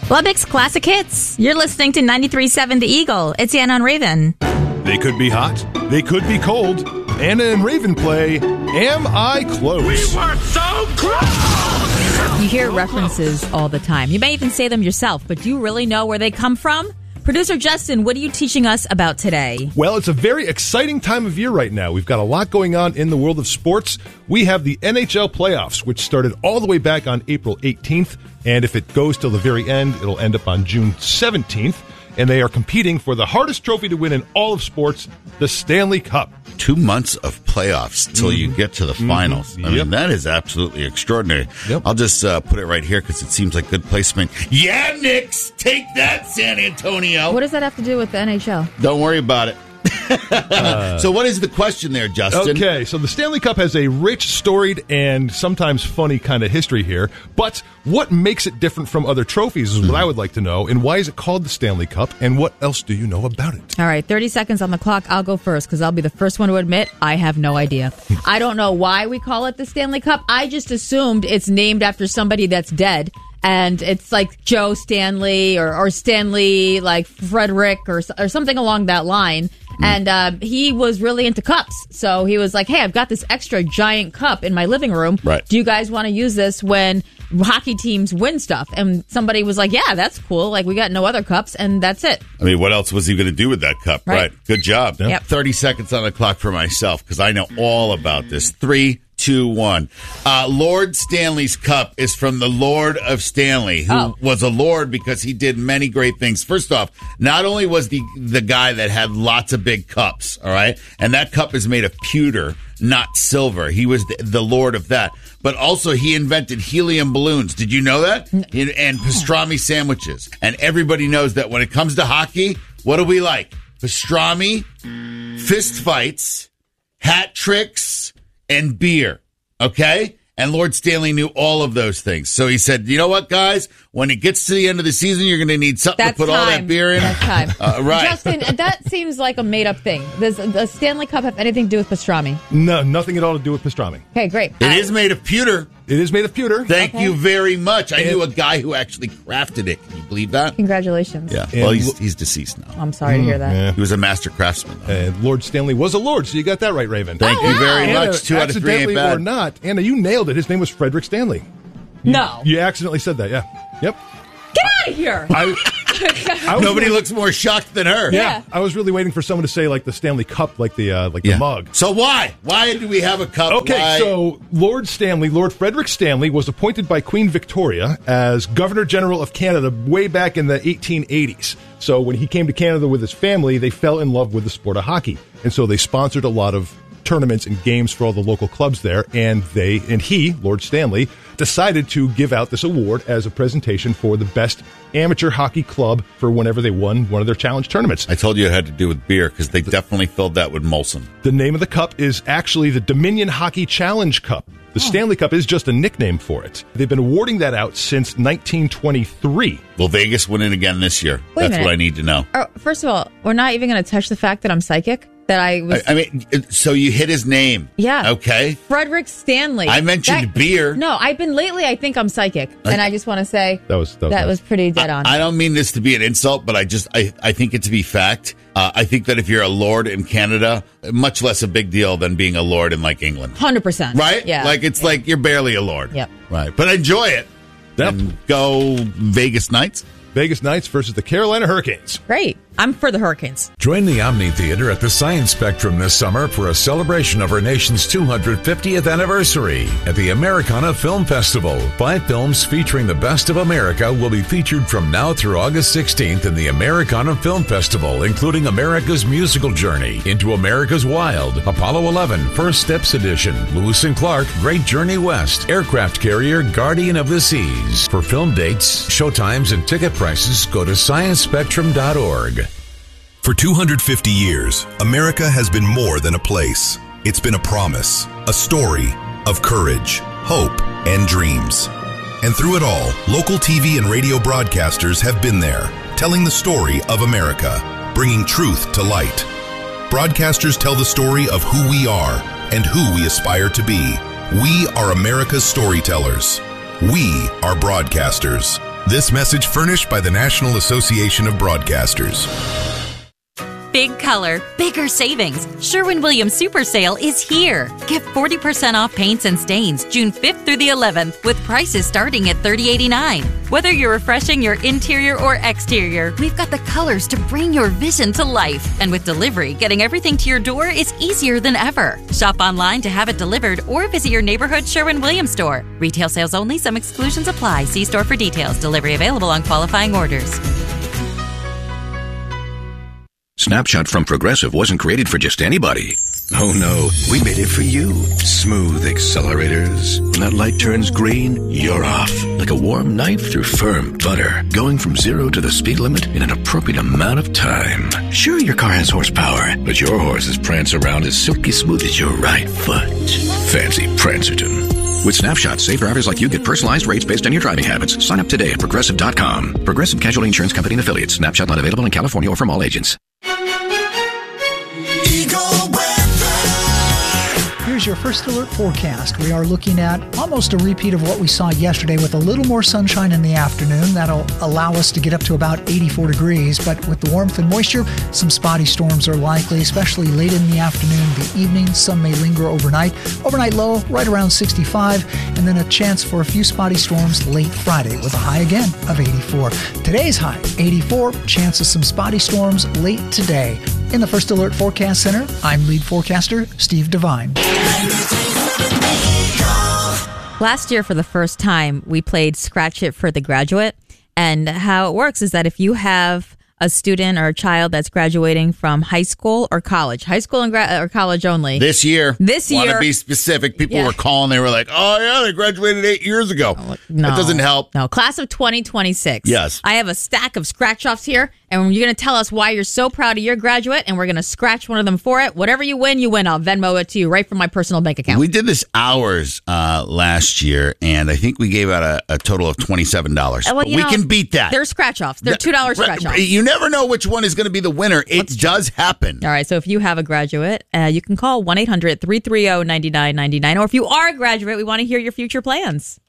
Lubbock's Classic Hits. You're listening to 93.7 The Eagle. It's Anna and Raven. They could be hot. They could be cold. Anna and Raven play Am I Close? We were so close! You hear references all the time. You may even say them yourself, but do you really know where they come from? Producer Justin, what are you teaching us about today? Well, it's a very exciting time of year right now. We've got a lot going on in the world of sports. We have the NHL playoffs, which started all the way back on April 18th. And if it goes till the very end, it'll end up on June 17th. And they are competing for the hardest trophy to win in all of sports, the Stanley Cup. 2 months of playoffs till you get to the finals. I mean, that is absolutely extraordinary. Yep. I'll just put it right here because it seems like good placement. Yeah, Knicks, take that, San Antonio. What does that have to do with the NHL? Don't worry about it. So what is the question there, Justin? Okay, so the Stanley Cup has a rich, storied, and sometimes funny kind of history here. But what makes it different from other trophies is what I would like to know. And why is it called the Stanley Cup? And what else do you know about it? All right, 30 seconds on the clock. I'll go first because I'll be the first one to admit I have no idea. I don't know why we call it the Stanley Cup. I just assumed it's named after somebody that's dead. And it's like Joe Stanley or Stanley, like Frederick or something along that line. And he was really into cups. So he was like, hey, I've got this extra giant cup in my living room. Right. Do you guys want to use this when hockey teams win stuff? And somebody was like, yeah, that's cool. Like, we got no other cups, and that's it. I mean, what else was he going to do with that cup? Right. Good job. Yep. 30 seconds on the clock for myself because I know all about this. 3, 2, 1. Lord Stanley's cup is from the Lord of Stanley, who was a lord because he did many great things. First off, not only was the guy that had lots of big cups, all right, and that cup is made of pewter, not silver. He was the lord of that. But also he invented helium balloons. Did you know that? And pastrami sandwiches. And everybody knows that when it comes to hockey, what do we like? Pastrami, fist fights, hat tricks, and beer, okay? And Lord Stanley knew all of those things. So he said, you know what, guys? When it gets to the end of the season, you're going to need something to put all that beer in. That's time. Right. Justin, that seems like a made-up thing. Does the Stanley Cup have anything to do with pastrami? No, nothing at all to do with pastrami. Okay, great. It is made of pewter. It is made of pewter. Thank you very much. I knew a guy who actually crafted it. Can you believe that? Congratulations. Yeah. Well, he's deceased now. I'm sorry to hear that. Yeah. He was a master craftsman, though. And Lord Stanley was a lord, so you got that right, Raven. Thank you very Anna, much. 2 out of 3 ain't accidentally bad. or not, Anna, you nailed it. His name was Frederick Stanley. No. You accidentally said that, yeah. Yep. Get out of here. I was Nobody really- looks more shocked than her. Yeah. I was really waiting for someone to say, like, the Stanley Cup, like the mug. So why? Why do we have a cup? Okay, Why? so Lord Frederick Stanley was appointed by Queen Victoria as Governor General of Canada way back in the 1880s. So when he came to Canada with his family, they fell in love with the sport of hockey. And so they sponsored a lot of tournaments and games for all the local clubs there, and he, Lord Stanley, decided to give out this award as a presentation for the best amateur hockey club for whenever they won one of their challenge tournaments. I told you it had to do with beer because they definitely filled that with Molson. The name of the cup is actually the Dominion Hockey Challenge Cup. The Stanley Cup is just a nickname for it. They've been awarding that out since 1923. Will Vegas win it again this year? Wait a That's minute. what I need to know. First of all, we're not even going to touch the fact that I'm psychic. That I was. I mean, so you hit his name. Yeah. Okay. Frederick Stanley. I mentioned beer. No, I've been lately. I think I'm psychic, and I just want to say That was pretty dead on. I don't mean this to be an insult, but I think it to be fact. I think that if you're a lord in Canada, much less a big deal than being a lord in like England. 100%. Right? Yeah. Like it's like you're barely a lord. Yep. Right. But enjoy it. Yep. And go Vegas Knights. Vegas Knights versus the Carolina Hurricanes. Great. I'm for the Hurricanes. Join the Omni Theater at the Science Spectrum this summer for a celebration of our nation's 250th anniversary at the Americana Film Festival. 5 films featuring the best of America will be featured from now through August 16th in the Americana Film Festival, including America's Musical Journey, Into America's Wild, Apollo 11, First Steps Edition, Lewis and Clark, Great Journey West, Aircraft Carrier, Guardian of the Seas. For film dates, showtimes, and ticket prices, go to sciencespectrum.org. For 250 years, America has been more than a place. It's been a promise, a story of courage, hope, and dreams. And through it all, local TV and radio broadcasters have been there, telling the story of America, bringing truth to light. Broadcasters tell the story of who we are and who we aspire to be. We are America's storytellers. We are broadcasters. This message furnished by the National Association of Broadcasters. Big color, bigger savings. Sherwin-Williams Super Sale is here. Get 40% off paints and stains June 5th through the 11th with prices starting at $30.89. Whether you're refreshing your interior or exterior, we've got the colors to bring your vision to life. And with delivery, getting everything to your door is easier than ever. Shop online to have it delivered or visit your neighborhood Sherwin-Williams store. Retail sales only. Some exclusions apply. See store for details. Delivery available on qualifying orders. Snapshot from Progressive wasn't created for just anybody. Oh no, we made it for you. Smooth accelerators. When that light turns green, you're off. Like a warm knife through firm butter. Going from 0 to the speed limit in an appropriate amount of time. Sure, your car has horsepower, but your horses prance around as silky smooth as your right foot. Fancy Prancerton. With Snapshot, safe drivers like you get personalized rates based on your driving habits. Sign up today at Progressive.com. Progressive Casualty Insurance Company and Affiliates. Snapshot not available in California or from all agents. Here's your first alert forecast. We are looking at almost a repeat of what we saw yesterday with a little more sunshine in the afternoon. That'll allow us to get up to about 84 degrees. But with the warmth and moisture, some spotty storms are likely, especially late in the afternoon, the evening. Some may linger overnight. Overnight low right around 65, and then a chance for a few spotty storms late Friday with a high again of 84. Today's high, 84. Chance of some spotty storms late today. In the First Alert Forecast Center, I'm lead forecaster Steve Devine. Last year, for the first time, we played Scratch It for the Graduate. And how it works is that if you have a student or a child that's graduating from high school or college, high school and or college only. This year. Want to be specific. People were calling. They were like, oh, yeah, they graduated 8 years ago. No. That doesn't help. No. Class of 2026. Yes. I have a stack of scratch-offs here, and you're going to tell us why you're so proud of your graduate, and we're going to scratch one of them for it. Whatever you win, you win. I'll Venmo it to you right from my personal bank account. We did this hours last year, and I think we gave out a total of $27. Well, but we can beat that. They're scratch-offs. They're $2 scratch-offs. You never know which one is going to be the winner. It does happen. All right, so if you have a graduate, you can call 1-800-330-9999. Or if you are a graduate, we want to hear your future plans.